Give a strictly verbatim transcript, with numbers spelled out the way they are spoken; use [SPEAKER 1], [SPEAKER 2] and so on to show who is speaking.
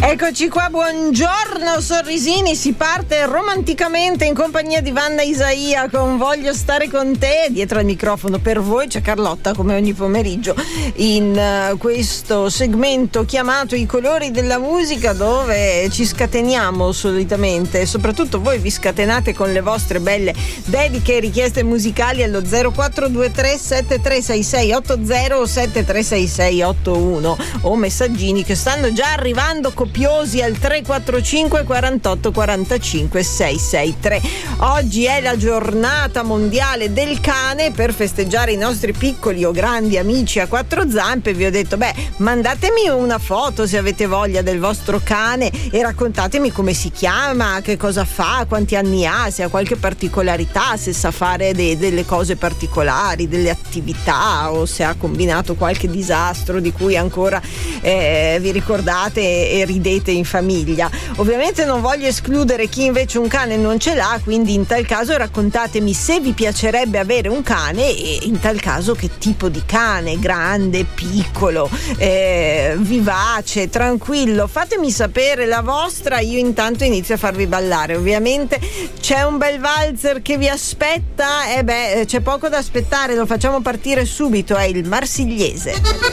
[SPEAKER 1] Eccoci qua, buongiorno sorrisini, si parte romanticamente in compagnia di Vanna Isaia con Voglio stare con te. Dietro al microfono per voi c'è Carlotta, come ogni pomeriggio, in uh, questo segmento chiamato I colori della musica, dove ci scateniamo solitamente, e soprattutto voi vi scatenate con le vostre belle dediche e richieste musicali allo zero quattro due tre sette tre sei sei otto zero o sette tre sei sei otto uno, o messaggini che stanno già arrivando copiosi al tre quattro cinque quarantotto quarantacinque seicentosessantatré. Oggi è la giornata mondiale del cane. Per festeggiare i nostri piccoli o grandi amici a quattro zampe vi ho detto, beh, mandatemi una foto se avete voglia del vostro cane e raccontatemi come si chiama, che cosa fa, quanti anni ha, se ha qualche particolarità, se sa fare de- delle cose particolari, delle attività, o se ha combinato qualche disastro di cui ancora eh, vi ricordate e ridete in famiglia. Ovviamente non voglio escludere chi invece un cane non ce l'ha, quindi in tal caso raccontatemi se vi piacerebbe avere un cane e in tal caso che tipo di cane, grande, piccolo, eh, vivace, tranquillo. Fatemi sapere la vostra, io intanto inizio a farvi ballare. Ovviamente c'è un bel valzer che vi aspetta, e eh beh, c'è poco da aspettare, lo facciamo partire subito, è il Marsigliese.